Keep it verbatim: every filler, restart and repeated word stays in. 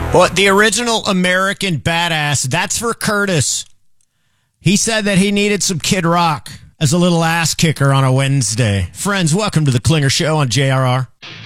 What, the original American Badass? That's for Curtis. He said that he needed some Kid Rock as a little ass kicker on a Wednesday. Friends, welcome to the Klinger Show on J R R.